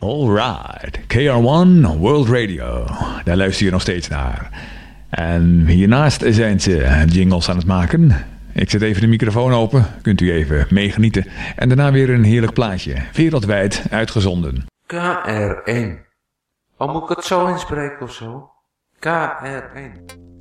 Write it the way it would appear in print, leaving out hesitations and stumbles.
Alright, KR1 World Radio. Daar luister je nog steeds naar. En hiernaast zijn ze jingles aan het maken. Ik zet even de microfoon open, kunt u even meegenieten. En daarna weer een heerlijk plaatje, wereldwijd uitgezonden. KR1. Oh, moet ik het zo inspreken of zo? KR1.